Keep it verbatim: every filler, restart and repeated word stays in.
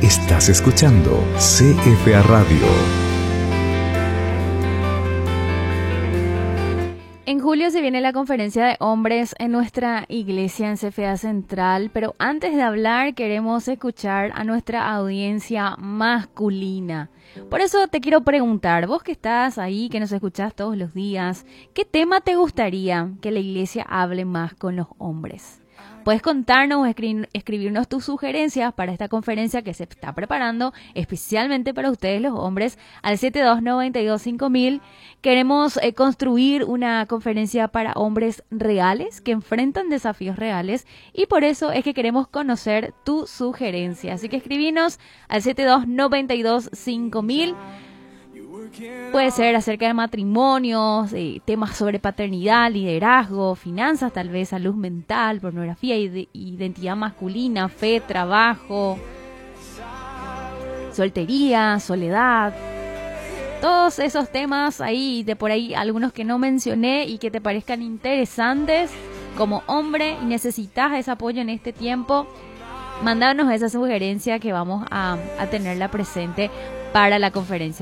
Estás escuchando C F A Radio. En julio se viene la conferencia de hombres en nuestra iglesia en C F A Central, pero antes de hablar queremos escuchar a nuestra audiencia masculina. Por eso te quiero preguntar, vos que estás ahí, que nos escuchás todos los días, ¿qué tema te gustaría que la iglesia hable más con los hombres? Puedes contarnos o escri- escribirnos tus sugerencias para esta conferencia que se está preparando especialmente para ustedes los hombres al siete dos nueve dos cinco mil. Queremos eh, construir una conferencia para hombres reales que enfrentan desafíos reales y por eso es que queremos conocer tu sugerencia. Así que escribinos al siete dos nueve dos cinco mil. Puede ser acerca de matrimonios, eh, temas sobre paternidad, liderazgo, finanzas, tal vez salud mental, pornografía, ide- identidad masculina, fe, trabajo, soltería, soledad. Todos esos temas ahí, de por ahí algunos que no mencioné y que te parezcan interesantes como hombre y necesitas ese apoyo en este tiempo, mándanos esa sugerencia que vamos a, a tenerla presente para la conferencia.